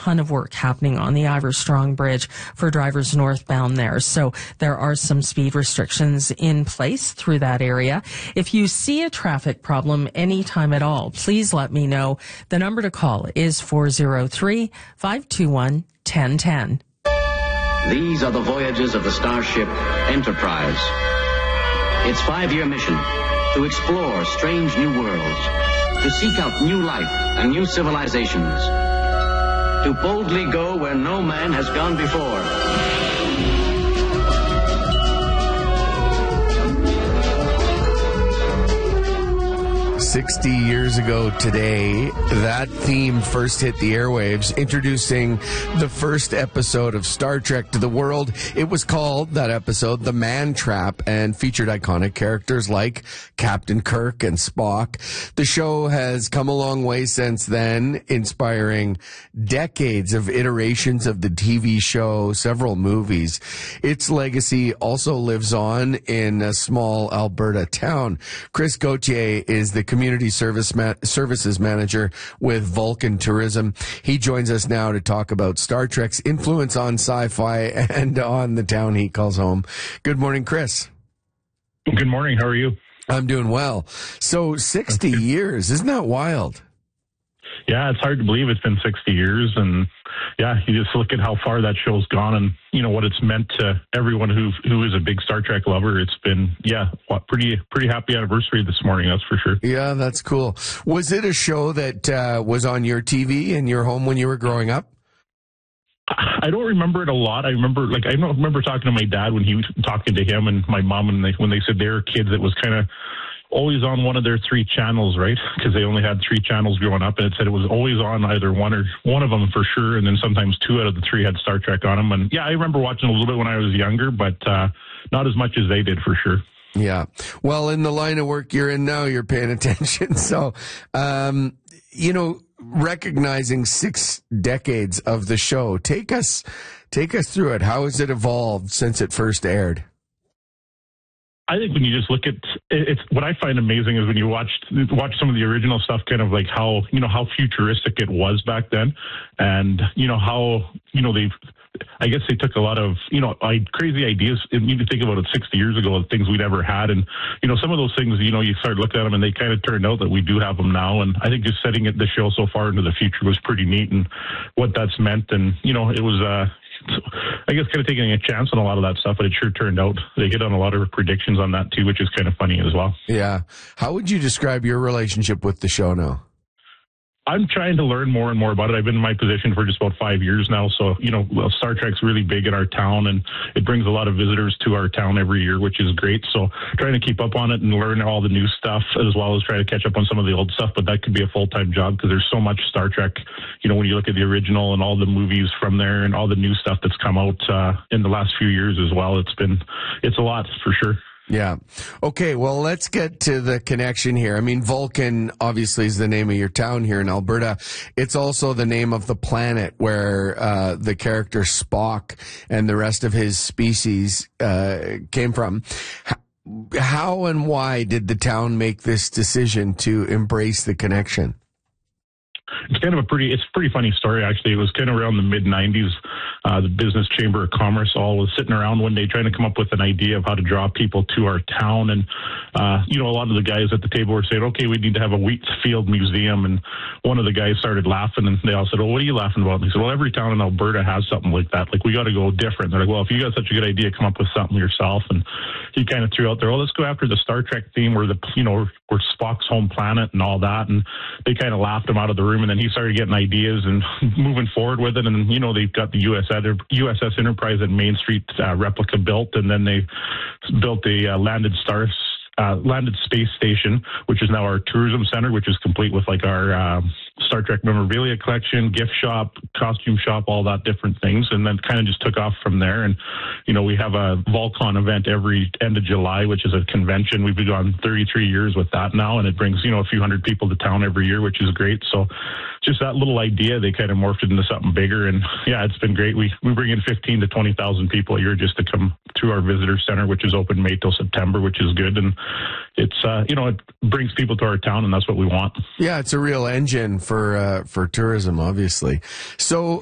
ton of work happening on the Ivor Strong Bridge for drivers northbound there. So there are some speed restrictions in place through that area. If you see a traffic problem anytime at all, please let me know. The number to call is 403-521-1010. These are the voyages of the starship Enterprise. Its 5-year mission: to explore strange new worlds, to seek out new life and new civilizations, to boldly go where no man has gone before. 60 years ago today, that theme first hit the airwaves, introducing the first episode of Star Trek to the world. It was called, that episode, The Man Trap, and featured iconic characters like Captain Kirk and Spock. The show has come a long way since then, inspiring decades of iterations of the TV show, several movies. Its legacy also lives on in a small Alberta town. Chris Gauthier is the Community Services Manager with Vulcan Tourism. He joins us now to talk about Star Trek's influence on sci-fi and on the town he calls home. Good morning, Chris. Good morning. How are you? I'm doing well. So 60 years, isn't that wild? Yeah, it's hard to believe it's been 60 years. And yeah, you just look at how far that show's gone and, you know, what it's meant to everyone who is a big Star Trek lover. It's been, pretty happy anniversary this morning, that's for sure. Yeah, that's cool. Was it a show that was on your TV in your home when you were growing up? I don't remember it a lot. I remember talking to my dad when he was talking to him and my mom, and when they said they were kids, it was kind of always on one of their 3 channels, right? Because they only had 3 channels growing up, and it said it was always on either one of them for sure, and then sometimes 2 out of the 3 had Star Trek on them. And yeah, I remember watching a little bit when I was younger, but not as much as they did for sure. Yeah. Well, in the line of work you're in now, you're paying attention. So, recognizing 6 decades of the show, take us through it. How has it evolved since it first aired? I think when you just look at it's what I find amazing is when you watch some of the original stuff, kind of like how futuristic it was back then, and how I guess they took a lot of crazy ideas. And you think about it 60 years ago, of things we never had, and some of those things you start looking at them and they kind of turned out that we do have them now. And I think just setting the show so far into the future was pretty neat, and what that's meant. And it was. I guess kind of taking a chance on a lot of that stuff, but it sure turned out they hit on a lot of predictions on that too, which is kind of funny as well. Yeah. How would you describe your relationship with the show now? I'm trying to learn more and more about it. I've been in my position for just about 5 years now. So, Star Trek's really big in our town, and it brings a lot of visitors to our town every year, which is great. So trying to keep up on it and learn all the new stuff, as well as try to catch up on some of the old stuff. But that could be a full-time job because there's so much Star Trek, when you look at the original and all the movies from there and all the new stuff that's come out in the last few years as well. It's a lot for sure. Yeah. Okay, well, let's get to the connection here. I mean, Vulcan obviously is the name of your town here in Alberta. It's also the name of the planet where the character Spock and the rest of his species came from. How and why did the town make this decision to embrace the connection? It's kind of a pretty funny story, actually. It was kind of around the mid-'90s. The Business Chamber of Commerce all was sitting around one day trying to come up with an idea of how to draw people to our town. And, a lot of the guys at the table were saying, okay, we need to have a wheat field museum. And one of the guys started laughing, and they all said, oh, what are you laughing about? And he said, well, every town in Alberta has something like that. Like, we got to go different. They're like, well, if you got such a good idea, come up with something yourself. And he kind of threw out there, let's go after the Star Trek theme where where Spock's home planet and all that. And they kind of laughed him out of the room. And then he started getting ideas and moving forward with it. And, they've got the USS Enterprise at Main Street replica built. And then they built the landed space station, which is now our tourism center, which is complete with like our Star Trek memorabilia collection, gift shop, costume shop, all that different things. And then kind of just took off from there. And, we have a Volcon event every end of July, which is a convention. We've been on 33 years with that now, and it brings, a few hundred people to town every year, which is great. So just that little idea, they kind of morphed it into something bigger. And yeah, it's been great. We bring in 15 to 20,000 people a year just to come through our visitor center, which is open May till September, which is good. And it's, it brings people to our town, and that's what we want. Yeah, it's a real engine for tourism, obviously. So